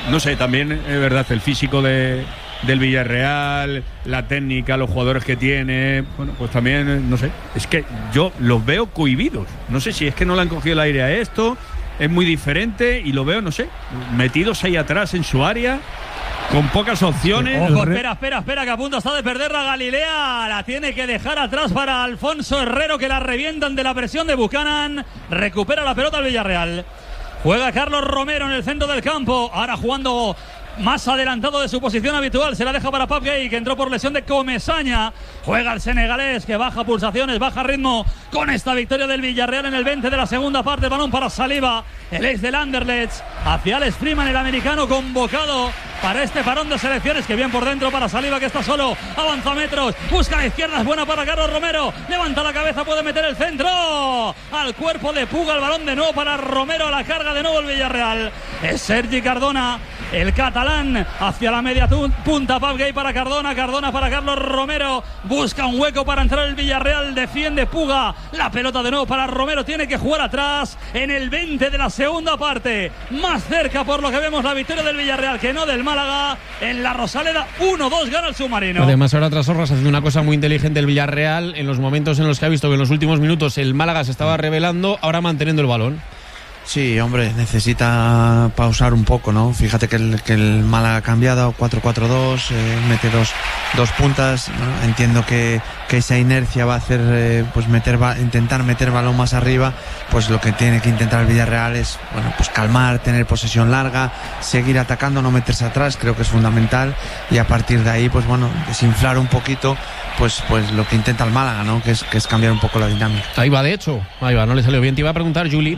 no sé, también es verdad, el físico del Villarreal, la técnica, los jugadores que tiene, bueno, pues también, no sé, es que yo los veo cohibidos, no sé si es que no le han cogido el aire a esto, es muy diferente y lo veo, no sé, metidos ahí atrás en su área, con pocas opciones. Ojo, espera, que a punto está de perder la Galilea. La tiene que dejar atrás para Alfonso Herrero, que la revientan de la presión de Buchanan. Recupera la pelota el Villarreal. Juega Carlos Romero en el centro del campo. Ahora jugando más adelantado de su posición habitual. Se la deja para Pape Gueye, que entró por lesión de Comesaña. Juega el senegalés, que baja pulsaciones, baja ritmo con esta victoria del Villarreal en el 20 de la segunda parte. Balón para Saliba, el ex del Anderlecht, hacia Alex Freeman, el americano convocado para este parón de selecciones. Que bien por dentro para Saliba, que está solo, avanza metros, busca a la izquierda, es buena para Carlos Romero, levanta la cabeza, puede meter el centro al cuerpo de Puga, el balón de nuevo para Romero, a la carga de nuevo el Villarreal. Es Sergi Cardona, el catalán, hacia la media punta. Pape Gueye para Cardona para Carlos Romero, busca un hueco para entrar el Villarreal, defiende Puga, la pelota de nuevo para Romero, tiene que jugar atrás en el 20 de la segunda parte, más cerca por lo que vemos la victoria del Villarreal que no del Málaga. En la Rosaleda 1-2 gana el submarino. Además ahora tras Horras hace una cosa muy inteligente el Villarreal en los momentos en los que ha visto que en los últimos minutos el Málaga se estaba revelando, ahora manteniendo el balón. Sí, hombre, necesita pausar un poco, ¿no? Fíjate que el Málaga ha cambiado 4-4-2, mete dos puntas, ¿no? Entiendo que esa inercia va a hacer pues intentar meter balón más arriba. Pues lo que tiene que intentar el Villarreal es, bueno, pues calmar, tener posesión larga, seguir atacando, no meterse atrás, creo que es fundamental, y a partir de ahí, pues bueno, desinflar un poquito pues lo que intenta el Málaga, ¿no? Que es cambiar un poco la dinámica. Ahí va, no le salió bien. Te iba a preguntar, Juli,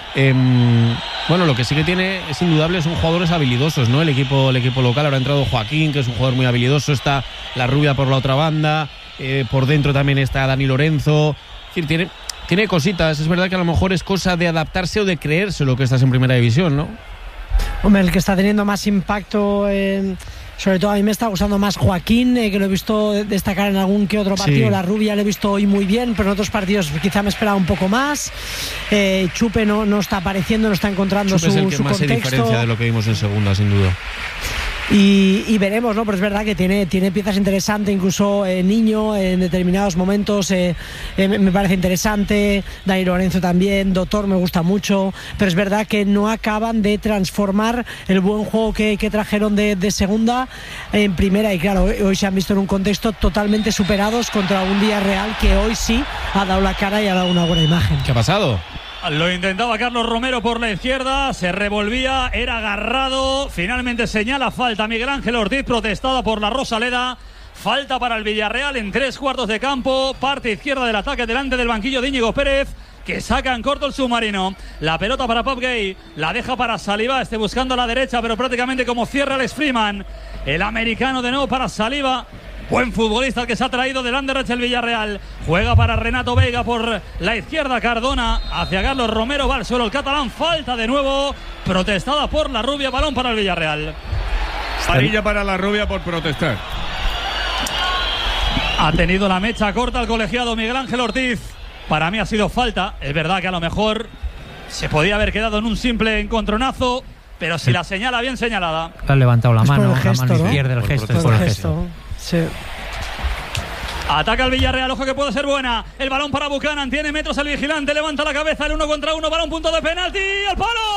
bueno, lo que sí que tiene es indudable, son jugadores habilidosos, ¿no? El equipo local, ahora ha entrado Joaquín, que es un jugador muy habilidoso, está la Rubia por la otra banda, por dentro también está Dani Lorenzo, es decir, tiene cositas. Es verdad que a lo mejor es cosa de adaptarse o de creerse lo que estás en primera división, ¿no? Hombre, el que está teniendo más impacto, sobre todo a mí me está gustando más Joaquín, que lo he visto destacar en algún que otro partido. Sí. La Rubia lo he visto hoy muy bien, pero en otros partidos quizá me esperaba un poco más. Chupe no está apareciendo, no está encontrando Chupe su contexto. Es el que más se diferencia de lo que vimos en segunda, sin duda. Y veremos, ¿no? Pero es verdad que tiene piezas interesantes, incluso Niño en determinados momentos me parece interesante, Dani Lorenzo también, Doctor me gusta mucho, pero es verdad que no acaban de transformar el buen juego que trajeron de segunda en primera, y claro, hoy se han visto en un contexto totalmente superados contra un Villarreal que hoy sí ha dado la cara y ha dado una buena imagen. ¿Qué ha pasado? Lo intentaba Carlos Romero por la izquierda, se revolvía, era agarrado, finalmente señala falta Miguel Ángel Ortiz, protestada por la Rosaleda. Falta para el Villarreal en 3/4 de campo, parte izquierda del ataque delante del banquillo de Íñigo Pérez, que saca en corto el submarino. La pelota para Pape Gueye, la deja para Saliba, buscando a la derecha, pero prácticamente como cierra Alex Freeman. El americano de nuevo para Saliba. Buen futbolista el que se ha traído del Anderlecht el Villarreal. Juega para Renato Veiga por la izquierda, Cardona hacia Carlos Romero, va al suelo el catalán, falta de nuevo, protestada por la Rubia, balón para el Villarreal. Amarilla para la Rubia por protestar. Ha tenido la mecha corta el colegiado Miguel Ángel Ortiz. Para mí ha sido falta, es verdad que a lo mejor se podía haber quedado en un simple encontronazo, pero si la señala bien señalada. Ha levantado la mano, gesto, la mano ¿no? izquierda, el gesto. Por el gesto. Sí. Ataca el Villarreal, ojo que puede ser buena. El balón para Buchanan, tiene metros el vigilante, levanta la cabeza, el 1 contra 1, balón, punto de penalti, ¡al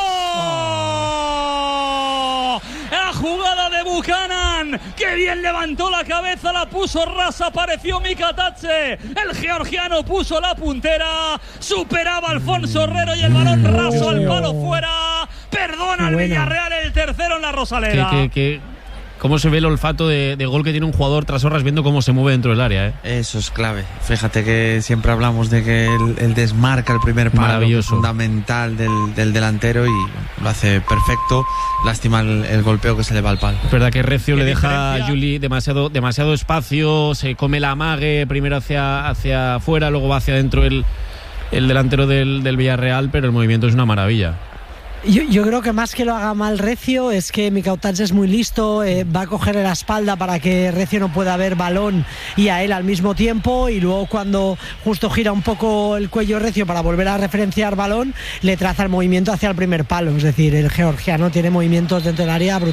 palo! La jugada de Buchanan, que bien levantó la cabeza, la puso rasa, apareció Mika Tatse, el georgiano puso la puntera, superaba a Alfonso Herrero y el balón raso al palo fuera. Perdona al Villarreal, el tercero en la Rosaleda. ¿Cómo se ve el olfato de gol que tiene un jugador tras Horras viendo cómo se mueve dentro del área? Eso es clave. Fíjate que siempre hablamos de que el desmarca el primer palo fundamental del delantero, y lo hace perfecto. Lástima el golpeo que se le va al palo. Es verdad que Recio le deja a Juli demasiado espacio, se come la amague, primero hacia afuera, luego va hacia adentro el delantero del Villarreal, pero el movimiento es una maravilla. Yo creo que más que lo haga mal Recio es que Mika Tatse es muy listo, va a cogerle la espalda para que Recio no pueda ver balón y a él al mismo tiempo, y luego cuando justo gira un poco el cuello Recio para volver a referenciar balón, le traza el movimiento hacia el primer palo. Es decir, el georgiano tiene movimientos dentro del área brutales.